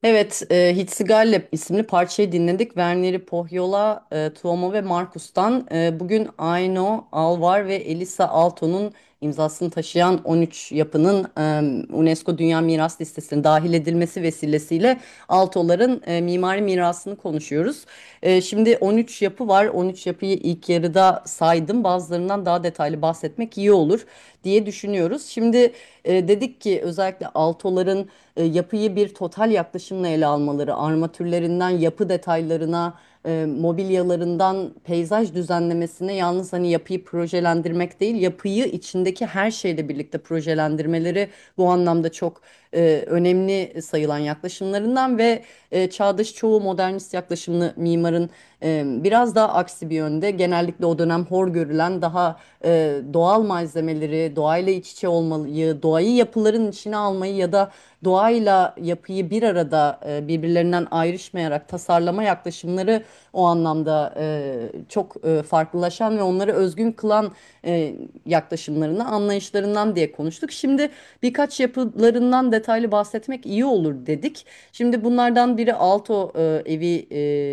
Evet, Hitsugale isimli parçayı dinledik. Werneri Pohjola, Tuomo ve Markus'tan. Bugün Aino, Alvar ve Elisa Aalto'nun imzasını taşıyan 13 yapının UNESCO Dünya Miras Listesi'ne dahil edilmesi vesilesiyle Aalto'ların mimari mirasını konuşuyoruz. Şimdi 13 yapı var. 13 yapıyı ilk yarıda saydım. Bazılarından daha detaylı bahsetmek iyi olur diye düşünüyoruz. Şimdi dedik ki özellikle Aalto'ların yapıyı bir total yaklaşımla ele almaları, armatürlerinden yapı detaylarına, mobilyalarından peyzaj düzenlemesine yalnız hani yapıyı projelendirmek değil, yapıyı içindeki her şeyle birlikte projelendirmeleri bu anlamda çok önemli sayılan yaklaşımlarından ve çağdaş çoğu modernist yaklaşımlı mimarın biraz daha aksi bir yönde genellikle o dönem hor görülen daha doğal malzemeleri, doğayla iç içe olmayı, doğayı yapıların içine almayı ya da doğayla yapıyı bir arada birbirlerinden ayrışmayarak tasarlama yaklaşımları o anlamda çok farklılaşan ve onları özgün kılan yaklaşımlarını, anlayışlarından diye konuştuk. Şimdi birkaç yapılarından detaylı bahsetmek iyi olur dedik. Şimdi bunlardan biri Alto evi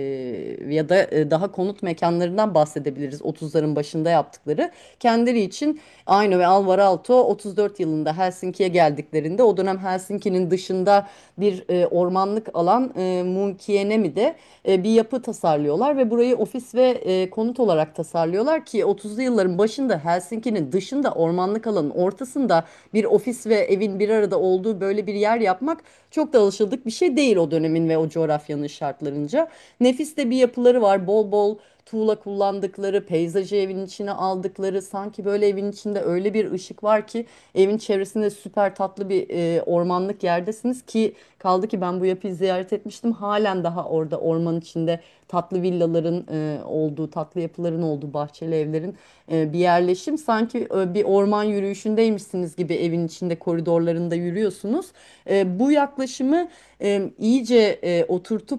ya da daha konut mekanlarından bahsedebiliriz. 30'ların başında yaptıkları. Kendileri için Aino ve Alvar Aalto 34 yılında Helsinki'ye geldiklerinde o dönem Helsinki'nin dışında bir ormanlık alan Munkienemi'de bir yapı tasarlıyorlar ve burayı ofis ve konut olarak tasarlıyorlar ki 30'lu yılların başında Helsinki'nin dışında ormanlık alanın ortasında bir ofis ve evin bir arada olduğu böyle bir yer yapmak çok da alışıldık bir şey değil o dönemin ve o coğrafyanın şartlarınca. Nefis de bir yapıları var. Bol bol tuğla kullandıkları, peyzajı evin içine aldıkları, sanki böyle evin içinde öyle bir ışık var ki evin çevresinde süper tatlı bir ormanlık yerdesiniz ki kaldı ki ben bu yapıyı ziyaret etmiştim. Halen daha orada orman içinde tatlı villaların olduğu, tatlı yapıların olduğu, bahçeli evlerin bir yerleşim. Sanki bir orman yürüyüşündeymişsiniz gibi evin içinde koridorlarında yürüyorsunuz. Bu yaklaşımı iyice oturtup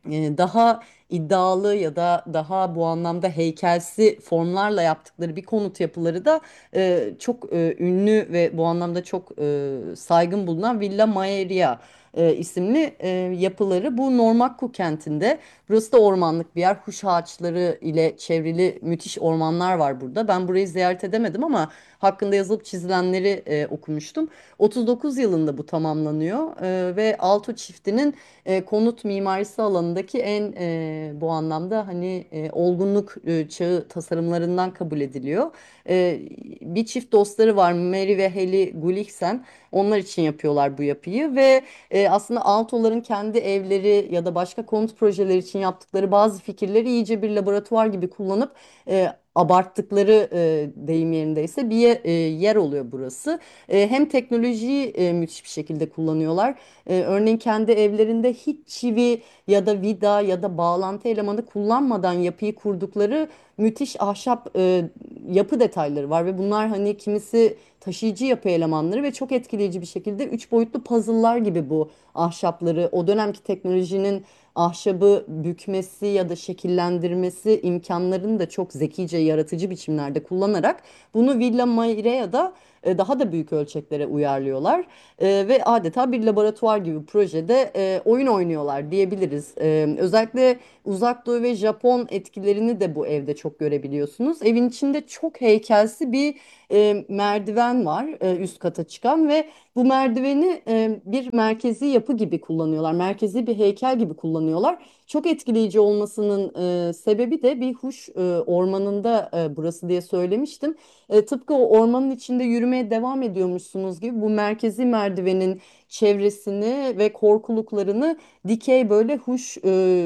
daha iddialı ya da daha bu anlamda heykelsi formlarla yaptıkları bir konut yapıları da çok ünlü ve bu anlamda çok saygın bulunan Villa Maieria isimli yapıları. Bu Normakku kentinde. Burası da ormanlık bir yer. Huş ağaçları ile çevrili müthiş ormanlar var burada. Ben burayı ziyaret edemedim ama hakkında yazılıp çizilenleri okumuştum. 39 yılında bu tamamlanıyor ve Alto çiftinin konut mimarisi alanındaki en bu anlamda hani olgunluk çağı tasarımlarından kabul ediliyor. E, Bir çift dostları var, Mary ve Heli Gulliksen. Onlar için yapıyorlar bu yapıyı ve aslında Altoların kendi evleri ya da başka konut projeleri için yaptıkları bazı fikirleri iyice bir laboratuvar gibi kullanıp abarttıkları deyim yerindeyse bir yer oluyor burası. Hem teknolojiyi müthiş bir şekilde kullanıyorlar. Örneğin kendi evlerinde hiç çivi ya da vida ya da bağlantı elemanı kullanmadan yapıyı kurdukları müthiş ahşap yapı detayları var ve bunlar hani kimisi taşıyıcı yapı elemanları ve çok etkileyici bir şekilde üç boyutlu puzzle'lar gibi bu ahşapları o dönemki teknolojinin ahşabı bükmesi ya da şekillendirmesi imkanlarını da çok zekice yaratıcı biçimlerde kullanarak bunu Villa Mairea'da daha da büyük ölçeklere uyarlıyorlar. Ve adeta bir laboratuvar gibi projede oyun oynuyorlar diyebiliriz. Özellikle Uzak Doğu ve Japon etkilerini de bu evde çok görebiliyorsunuz. Evin içinde çok heykelsi bir merdiven var üst kata çıkan ve bu merdiveni bir merkezi yapı gibi kullanıyorlar. Merkezi bir heykel gibi kullanıyorlar. Çok etkileyici olmasının sebebi de bir huş ormanında burası diye söylemiştim. Tıpkı o ormanın içinde yürümeye devam ediyormuşsunuz gibi bu merkezi merdivenin çevresini ve korkuluklarını dikey böyle huş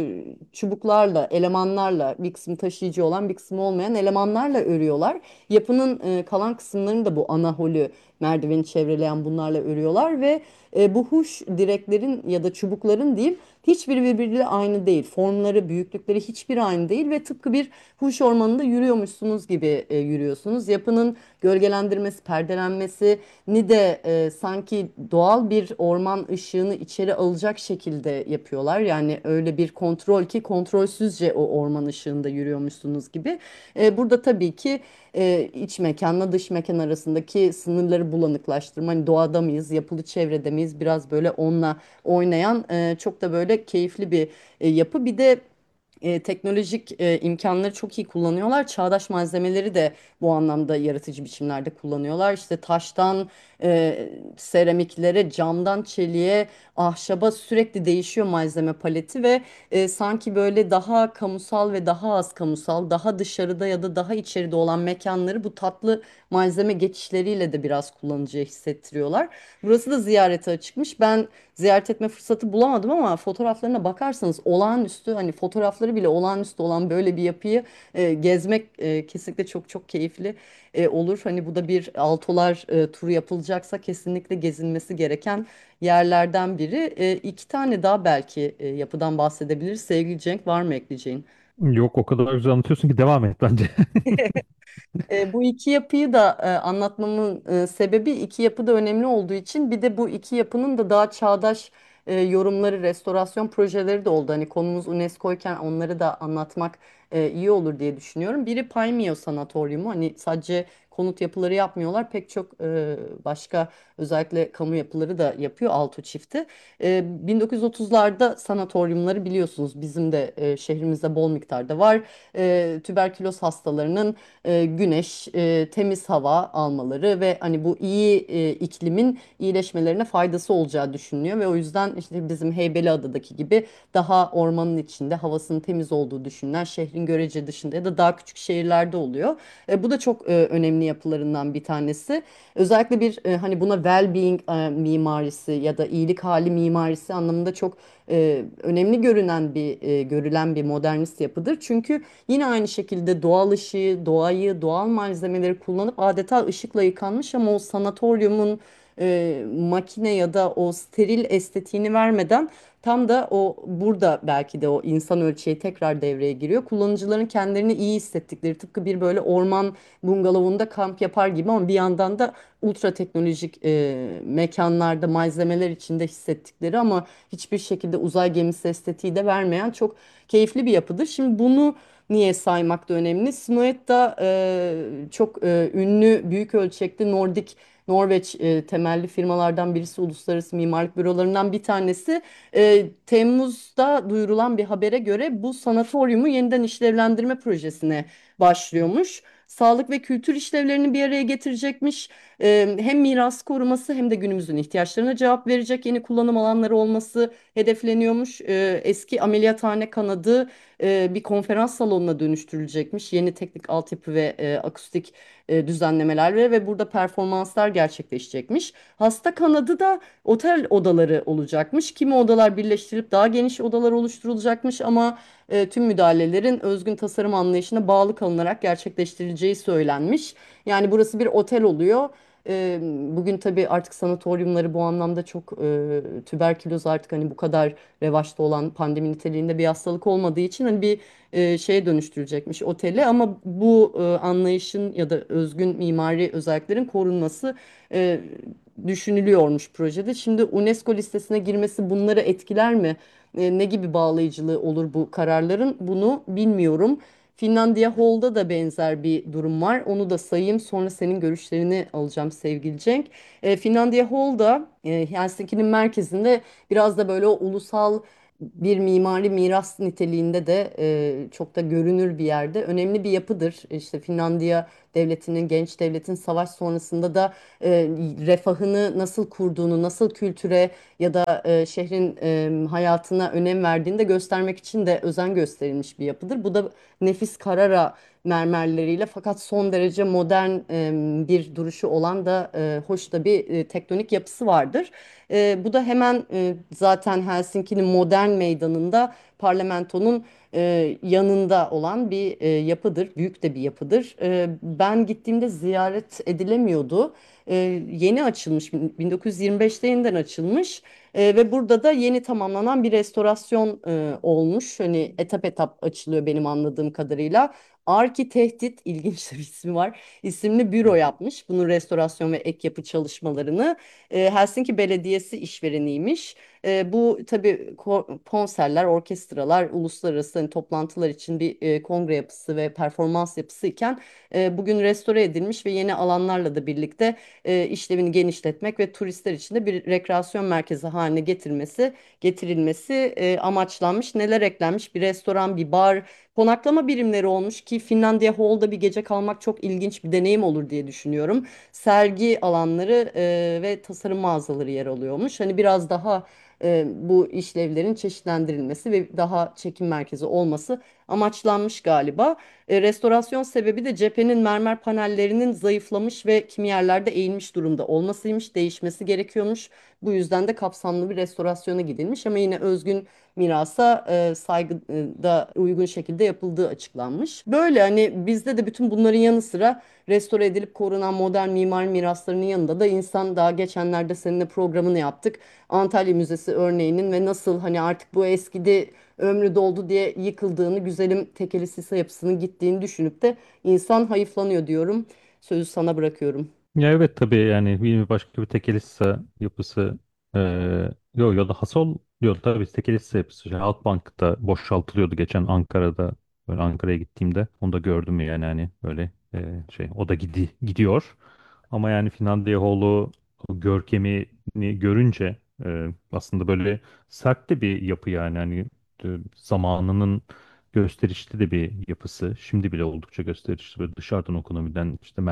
çubuklarla, elemanlarla bir kısmı taşıyıcı olan bir kısmı olmayan elemanlarla örüyorlar. Yapının kalan kısımlarını da bu ana holü merdiveni çevreleyen bunlarla örüyorlar ve bu huş direklerin ya da çubukların diyeyim hiçbiri birbiriyle aynı değil. Formları, büyüklükleri hiçbiri aynı değil ve tıpkı bir huş ormanında yürüyormuşsunuz gibi yürüyorsunuz. Yapının gölgelendirmesi, perdelenmesini de sanki doğal bir orman ışığını içeri alacak şekilde yapıyorlar. Yani öyle bir kontrol ki kontrolsüzce o orman ışığında yürüyormuşsunuz gibi. Burada tabii ki iç mekanla dış mekan arasındaki sınırları bulanıklaştırma. Hani doğada mıyız, yapılı çevrede miyiz? Biraz böyle onunla oynayan çok da böyle keyifli bir yapı. Bir de teknolojik imkanları çok iyi kullanıyorlar. Çağdaş malzemeleri de bu anlamda yaratıcı biçimlerde kullanıyorlar. İşte taştan seramiklere, camdan çeliğe, ahşaba sürekli değişiyor malzeme paleti ve sanki böyle daha kamusal ve daha az kamusal, daha dışarıda ya da daha içeride olan mekanları bu tatlı malzeme geçişleriyle de biraz kullanıcıya hissettiriyorlar. Burası da ziyarete açıkmış. Ben ziyaret etme fırsatı bulamadım ama fotoğraflarına bakarsanız olağanüstü, hani fotoğrafları bile olağanüstü olan böyle bir yapıyı gezmek kesinlikle çok çok keyifli olur. Hani bu da bir Altolar turu yapılacaksa kesinlikle gezilmesi gereken yerlerden biri. İki tane daha belki yapıdan bahsedebiliriz. Sevgili Cenk, var mı ekleyeceğin? Yok, o kadar güzel anlatıyorsun ki devam et bence. Bu iki yapıyı da anlatmamın sebebi, iki yapı da önemli olduğu için, bir de bu iki yapının da daha çağdaş yorumları, restorasyon projeleri de oldu. Hani konumuz UNESCO'yken onları da anlatmak iyi olur diye düşünüyorum. Biri Paimio Sanatoryumu, hani sadece konut yapıları yapmıyorlar, pek çok başka özellikle kamu yapıları da yapıyor Alto çifti. 1930'larda sanatoryumları biliyorsunuz bizim de şehrimizde bol miktarda var. Tüberküloz hastalarının güneş, temiz hava almaları ve hani bu iyi iklimin iyileşmelerine faydası olacağı düşünülüyor ve o yüzden işte bizim Heybeliada'daki gibi daha ormanın içinde havasının temiz olduğu düşünülen şehrin görece dışında ya da daha küçük şehirlerde oluyor. Bu da çok önemli yapılarından bir tanesi. Özellikle bir hani buna well-being mimarisi ya da iyilik hali mimarisi anlamında çok önemli görülen bir modernist yapıdır. Çünkü yine aynı şekilde doğal ışığı, doğayı, doğal malzemeleri kullanıp adeta ışıkla yıkanmış ama o sanatoryumun makine ya da o steril estetiğini vermeden tam da o burada belki de o insan ölçeği tekrar devreye giriyor. Kullanıcıların kendilerini iyi hissettikleri, tıpkı bir böyle orman bungalovunda kamp yapar gibi ama bir yandan da ultra teknolojik mekanlarda malzemeler içinde hissettikleri ama hiçbir şekilde uzay gemisi estetiği de vermeyen çok keyifli bir yapıdır. Şimdi bunu niye saymak da önemli? Smoet da çok ünlü büyük ölçekli Norveç temelli firmalardan birisi, uluslararası mimarlık bürolarından bir tanesi. Temmuz'da duyurulan bir habere göre bu sanatoryumu yeniden işlevlendirme projesine başlıyormuş. Sağlık ve kültür işlevlerini bir araya getirecekmiş. Hem miras koruması hem de günümüzün ihtiyaçlarına cevap verecek yeni kullanım alanları olması hedefleniyormuş. Eski ameliyathane kanadı bir konferans salonuna dönüştürülecekmiş. Yeni teknik altyapı ve akustik düzenlemeler ve burada performanslar gerçekleşecekmiş. Hasta kanadı da otel odaları olacakmış. Kimi odalar birleştirilip daha geniş odalar oluşturulacakmış ama tüm müdahalelerin özgün tasarım anlayışına bağlı kalınarak gerçekleştirileceği söylenmiş. Yani burası bir otel oluyor. Bugün tabii artık sanatoryumları bu anlamda çok tüberküloz artık hani bu kadar revaçta olan pandemi niteliğinde bir hastalık olmadığı için hani bir şeye dönüştürülecekmiş oteli ama bu anlayışın ya da özgün mimari özelliklerin korunması e, düşünülüyormuş projede. Şimdi UNESCO listesine girmesi bunları etkiler mi? Ne gibi bağlayıcılığı olur bu kararların? Bunu bilmiyorum. Finlandiya Hall'da da benzer bir durum var. Onu da sayayım. Sonra senin görüşlerini alacağım sevgili Cenk. Finlandiya Hall'da Helsinki'nin merkezinde biraz da böyle o ulusal bir mimari miras niteliğinde de çok da görünür bir yerde önemli bir yapıdır. İşte Finlandiya devletinin, genç devletin savaş sonrasında da refahını nasıl kurduğunu, nasıl kültüre ya da şehrin hayatına önem verdiğini de göstermek için de özen gösterilmiş bir yapıdır. Bu da nefis Carrara mermerleriyle fakat son derece modern bir duruşu olan da hoş da bir tektonik yapısı vardır. Bu da hemen zaten Helsinki'nin modern meydanında parlamentonun yanında olan bir yapıdır. Büyük de bir yapıdır. Ben gittiğimde ziyaret edilemiyordu. Yeni açılmış, 1925'te yeniden açılmış. Ve burada da yeni tamamlanan bir restorasyon olmuş. Hani etap etap açılıyor benim anladığım kadarıyla. Arki Tehdit, ilginç de bir ismi var, isimli büro yapmış bunun restorasyon ve ek yapı çalışmalarını. Helsinki Belediyesi işvereniymiş. Bu tabii konserler, orkestralar, uluslararası hani toplantılar için bir kongre yapısı ve performans yapısı iken bugün restore edilmiş ve yeni alanlarla da birlikte işlevini genişletmek ve turistler için de bir rekreasyon merkezi haline getirilmesi amaçlanmış. Neler eklenmiş? Bir restoran, bir bar, konaklama birimleri olmuş ki Finlandiya Hall'da bir gece kalmak çok ilginç bir deneyim olur diye düşünüyorum. Sergi alanları ve tasarım mağazaları yer alıyormuş. Hani biraz daha bu işlevlerin çeşitlendirilmesi ve daha çekim merkezi olması amaçlanmış galiba. Restorasyon sebebi de cephenin mermer panellerinin zayıflamış ve kimi yerlerde eğilmiş durumda olmasıymış, değişmesi gerekiyormuş. Bu yüzden de kapsamlı bir restorasyona gidilmiş ama yine özgün mirasa saygı da uygun şekilde yapıldığı açıklanmış. Böyle hani bizde de bütün bunların yanı sıra restore edilip korunan modern mimari miraslarının yanında da insan, daha geçenlerde seninle programını yaptık. Antalya Müzesi örneğinin ve nasıl hani artık bu eskidi, ömrü doldu diye yıkıldığını, güzelim tekeli sisa yapısının gittiğini düşünüp de insan hayıflanıyor diyorum. Sözü sana bırakıyorum. Ya evet, tabii yani bir başka bir tekelisa yapısı, yok ya da Hasol diyor tabii, tekelisa yapısı şey, Halkbank'ta boşaltılıyordu geçen Ankara'da, böyle Ankara'ya gittiğimde onu da gördüm yani, hani böyle şey, o da gidiyor ama yani Finlandiya Hall'u, o görkemini görünce aslında böyle sert de bir yapı yani, hani zamanının gösterişli de bir yapısı, şimdi bile oldukça gösterişli, böyle dışarıdan okunabilen işte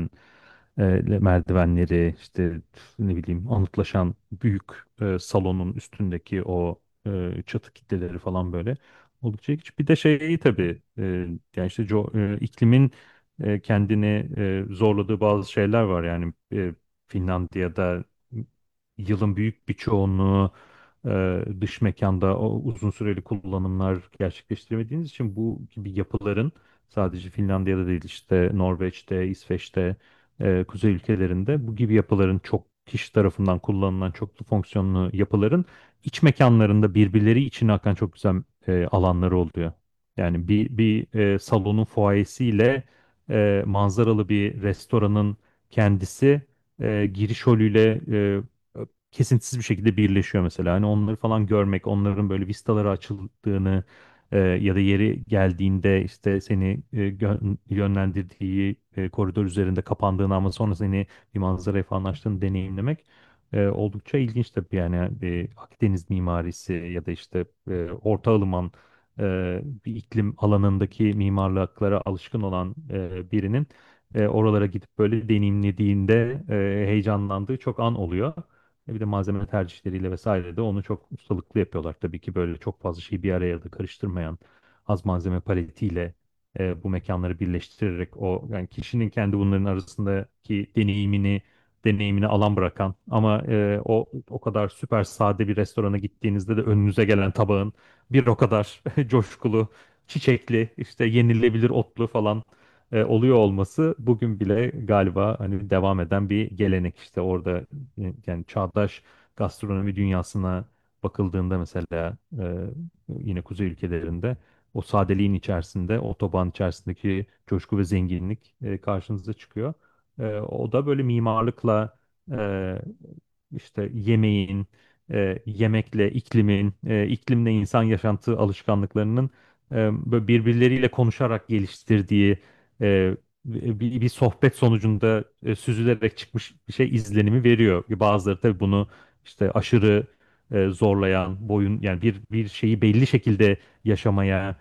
merdivenleri, işte ne bileyim anıtlaşan büyük salonun üstündeki o çatı kitleleri falan böyle oldukça ilginç. Bir de şeyi tabii, yani işte iklimin kendini zorladığı bazı şeyler var yani. Finlandiya'da yılın büyük bir çoğunluğu dış mekanda o uzun süreli kullanımlar gerçekleştiremediğiniz için bu gibi yapıların, sadece Finlandiya'da değil, işte Norveç'te, İsveç'te, kuzey ülkelerinde bu gibi yapıların, çok kişi tarafından kullanılan çoklu fonksiyonlu yapıların iç mekanlarında birbirleri içine akan çok güzel alanları oluyor. Yani bir salonun fuayesiyle manzaralı bir restoranın kendisi giriş holüyle kesintisiz bir şekilde birleşiyor mesela. Hani onları falan görmek, onların böyle vistaları açıldığını ya da yeri geldiğinde işte seni yönlendirdiği koridor üzerinde kapandığını ama sonra seni bir manzaraya falan açtığını deneyimlemek oldukça ilginç tabii yani. Akdeniz mimarisi ya da işte Orta Ilıman bir iklim alanındaki mimarlıklara alışkın olan birinin oralara gidip böyle deneyimlediğinde heyecanlandığı çok an oluyor. Bir de malzeme tercihleriyle vesaire de onu çok ustalıklı yapıyorlar. Tabii ki böyle çok fazla şeyi bir araya da karıştırmayan, az malzeme paletiyle bu mekanları birleştirerek, o yani kişinin kendi bunların arasındaki deneyimini alan bırakan ama o kadar süper sade bir restorana gittiğinizde de önünüze gelen tabağın bir o kadar coşkulu, çiçekli, işte yenilebilir otlu falan oluyor olması bugün bile galiba hani devam eden bir gelenek. İşte orada yani çağdaş gastronomi dünyasına bakıldığında mesela yine kuzey ülkelerinde o sadeliğin içerisinde, otoban içerisindeki coşku ve zenginlik karşınıza çıkıyor. O da böyle mimarlıkla, e, işte yemeğin, yemekle iklimin, iklimle insan yaşantı alışkanlıklarının böyle birbirleriyle konuşarak geliştirdiği bir sohbet sonucunda süzülerek çıkmış bir şey izlenimi veriyor. Bazıları tabii bunu işte aşırı zorlayan, boyun yani bir şeyi belli şekilde yaşamaya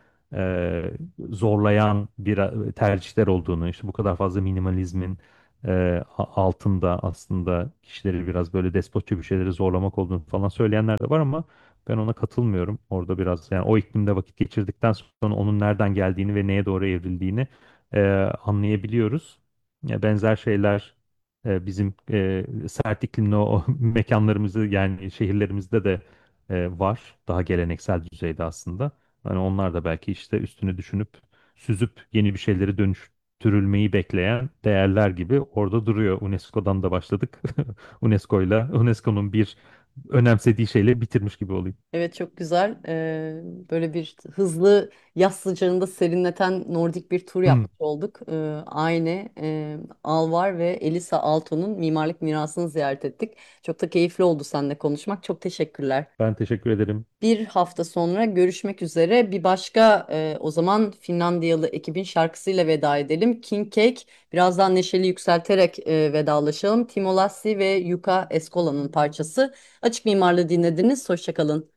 zorlayan bir tercihler olduğunu, işte bu kadar fazla minimalizmin altında aslında kişileri biraz böyle despotça bir şeyleri zorlamak olduğunu falan söyleyenler de var ama ben ona katılmıyorum. Orada biraz yani o iklimde vakit geçirdikten sonra onun nereden geldiğini ve neye doğru evrildiğini anlayabiliyoruz. Ya benzer şeyler bizim sert iklimli o mekanlarımızı, yani şehirlerimizde de var. Daha geleneksel düzeyde aslında. Hani onlar da belki işte üstüne düşünüp süzüp yeni bir şeyleri dönüştürülmeyi bekleyen değerler gibi orada duruyor. UNESCO'dan da başladık. UNESCO'nun bir önemsediği şeyle bitirmiş gibi olayım. Evet, çok güzel. Böyle bir hızlı yaz sıcağında serinleten Nordik bir tur Hmm, yapmış olduk. Aynı Alvar ve Elisa Alto'nun mimarlık mirasını ziyaret ettik. Çok da keyifli oldu seninle konuşmak. Çok teşekkürler. ben teşekkür ederim. Bir hafta sonra görüşmek üzere. Bir başka o zaman Finlandiyalı ekibin şarkısıyla veda edelim. King Cake, biraz daha neşeli yükselterek vedalaşalım. Timo Lassi ve Yuka Escola'nın parçası. Açık Mimarlığı dinlediniz. Hoşça kalın.